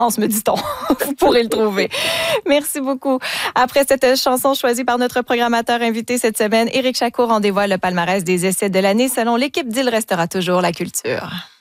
me dit-on. Vous pourrez le trouver. Merci beaucoup. Après cette chanson choisie par notre programmateur invité cette semaine, Éric Chacour en dévoile le palmarès des essais de l'année selon l'équipe d'Il restera toujours la culture.